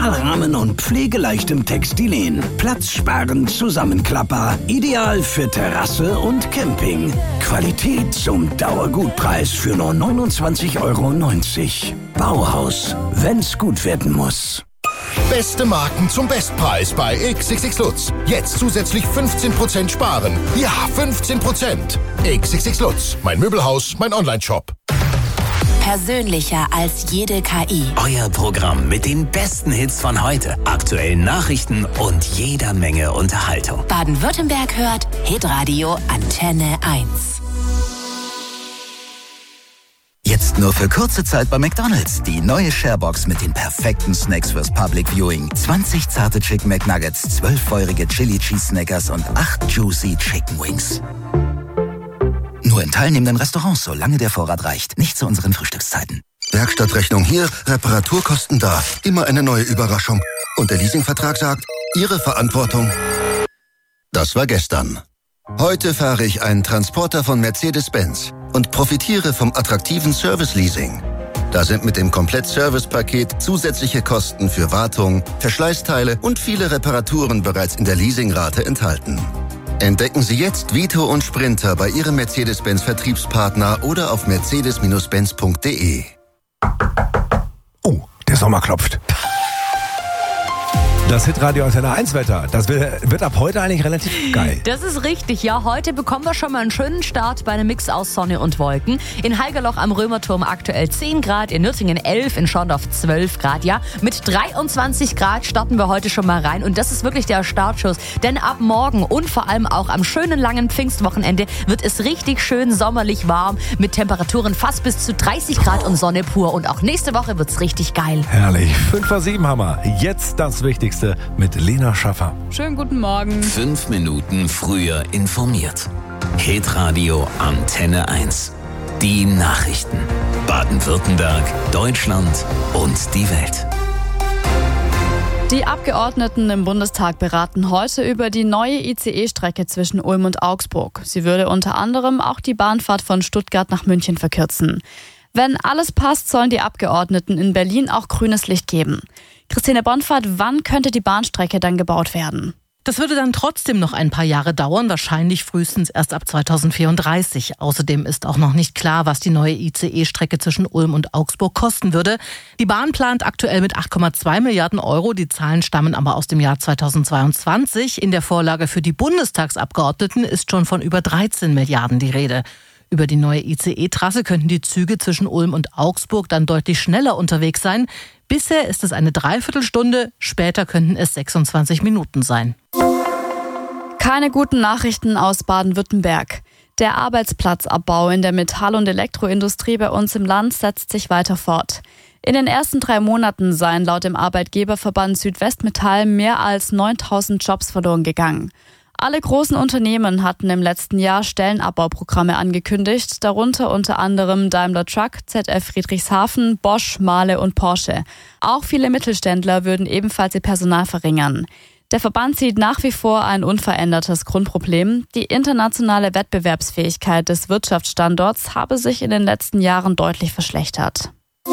Stahlrahmen und pflegeleichtem Textilien. Platzsparend Zusammenklapper. Ideal für Terrasse und Camping. Qualität zum Dauergutpreis für nur 29,90 €. Bauhaus, wenn's gut werden muss. Beste Marken zum Bestpreis bei XXX Lutz. Jetzt zusätzlich 15% sparen. Ja, 15%. XXX Lutz, mein Möbelhaus, mein Onlineshop. Persönlicher als jede KI. Euer Programm mit den besten Hits von heute, aktuellen Nachrichten und jeder Menge Unterhaltung. Baden-Württemberg hört Hitradio Antenne 1. Jetzt nur für kurze Zeit bei McDonald's. Die neue Sharebox mit den perfekten Snacks fürs Public Viewing. 20 zarte Chicken McNuggets, 12 feurige Chili Cheese Snackers und 8 juicy Chicken Wings. Nur in teilnehmenden Restaurants, solange der Vorrat reicht. Nicht zu unseren Frühstückszeiten. Werkstattrechnung hier, Reparaturkosten da. Immer eine neue Überraschung. Und der Leasingvertrag sagt, Ihre Verantwortung. Das war gestern. Heute fahre ich einen Transporter von Mercedes-Benz und profitiere vom attraktiven Service-Leasing. Da sind mit dem Komplett-Service-Paket zusätzliche Kosten für Wartung, Verschleißteile und viele Reparaturen bereits in der Leasingrate enthalten. Entdecken Sie jetzt Vito und Sprinter bei Ihrem Mercedes-Benz-Vertriebspartner oder auf mercedes-benz.de. Oh, der Sommer klopft. Das Hitradio Antenne 1 Wetter, das wird ab heute eigentlich relativ geil. Das ist richtig, ja. Heute bekommen wir schon mal einen schönen Start bei einem Mix aus Sonne und Wolken. In Haigerloch am Römerturm aktuell 10 Grad, in Nürtingen 11, in Schorndorf 12 Grad, ja. Mit 23 Grad starten wir heute schon mal rein und das ist wirklich der Startschuss. Denn ab morgen und vor allem auch am schönen langen Pfingstwochenende wird es richtig schön sommerlich warm mit Temperaturen fast bis zu 30 Grad und Sonne pur. Und auch nächste Woche wird's richtig geil. Herrlich. 5:07 haben wir. Jetzt das Wichtigste mit Lena Schaffer. Schönen guten Morgen. 5 Minuten früher informiert. Hitradio Antenne 1. Die Nachrichten. Baden-Württemberg, Deutschland und die Welt. Die Abgeordneten im Bundestag beraten heute über die neue ICE-Strecke zwischen Ulm und Augsburg. Sie würde unter anderem auch die Bahnfahrt von Stuttgart nach München verkürzen. Wenn alles passt, sollen die Abgeordneten in Berlin auch grünes Licht geben. Christine Bonfahrt, wann könnte die Bahnstrecke dann gebaut werden? Das würde dann trotzdem noch ein paar Jahre dauern, wahrscheinlich frühestens erst ab 2034. Außerdem ist auch noch nicht klar, was die neue ICE-Strecke zwischen Ulm und Augsburg kosten würde. Die Bahn plant aktuell mit 8,2 Milliarden Euro. Die Zahlen stammen aber aus dem Jahr 2022. In der Vorlage für die Bundestagsabgeordneten ist schon von über 13 Milliarden die Rede. Über die neue ICE-Trasse könnten die Züge zwischen Ulm und Augsburg dann deutlich schneller unterwegs sein. Bisher ist es eine Dreiviertelstunde, später könnten es 26 Minuten sein. Keine guten Nachrichten aus Baden-Württemberg. Der Arbeitsplatzabbau in der Metall- und Elektroindustrie bei uns im Land setzt sich weiter fort. In den ersten 3 Monaten seien laut dem Arbeitgeberverband Südwestmetall mehr als 9.000 Jobs verloren gegangen. Alle großen Unternehmen hatten im letzten Jahr Stellenabbauprogramme angekündigt, darunter unter anderem Daimler Truck, ZF Friedrichshafen, Bosch, Mahle und Porsche. Auch viele Mittelständler würden ebenfalls ihr Personal verringern. Der Verband sieht nach wie vor ein unverändertes Grundproblem. Die internationale Wettbewerbsfähigkeit des Wirtschaftsstandorts habe sich in den letzten Jahren deutlich verschlechtert.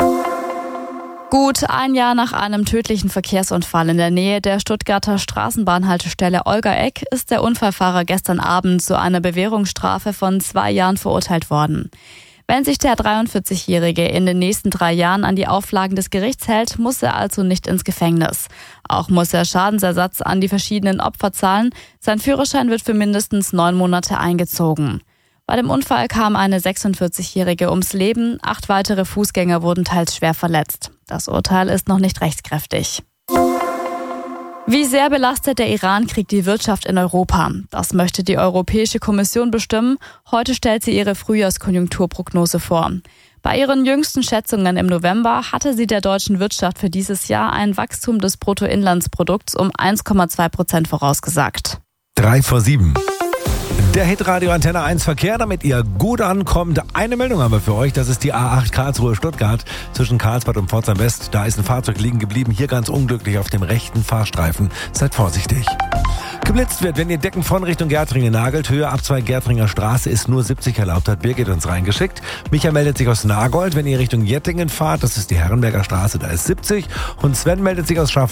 Gut 1 Jahr nach einem tödlichen Verkehrsunfall in der Nähe der Stuttgarter Straßenbahnhaltestelle Olgaegg ist der Unfallfahrer gestern Abend zu einer Bewährungsstrafe von 2 Jahren verurteilt worden. Wenn sich der 43-Jährige in den nächsten 3 Jahren an die Auflagen des Gerichts hält, muss er also nicht ins Gefängnis. Auch muss er Schadensersatz an die verschiedenen Opfer zahlen. Sein Führerschein wird für mindestens 9 Monate eingezogen. Bei dem Unfall kam eine 46-Jährige ums Leben, 8 weitere Fußgänger wurden teils schwer verletzt. Das Urteil ist noch nicht rechtskräftig. Wie sehr belastet der Irankrieg die Wirtschaft in Europa? Das möchte die Europäische Kommission bestimmen. Heute stellt sie ihre Frühjahrskonjunkturprognose vor. Bei ihren jüngsten Schätzungen im November hatte sie der deutschen Wirtschaft für dieses Jahr ein Wachstum des Bruttoinlandsprodukts um 1,2% vorausgesagt. 6:03. Der Hitradio Antenne 1 Verkehr, damit ihr gut ankommt. Eine Meldung haben wir für euch, das ist die A8 Karlsruhe-Stuttgart zwischen Karlsbad und Pforzheim West. Da ist ein Fahrzeug liegen geblieben, hier ganz unglücklich auf dem rechten Fahrstreifen. Seid vorsichtig. Geblitzt wird, wenn ihr Decken von Richtung Gärtringen nagelt. Höhe ab 2 Gärtringer Straße ist nur 70 erlaubt, hat Birgit uns reingeschickt. Micha meldet sich aus Nagold, wenn ihr Richtung Jettingen fahrt. Das ist die Herrenberger Straße, da ist 70. Und Sven meldet sich aus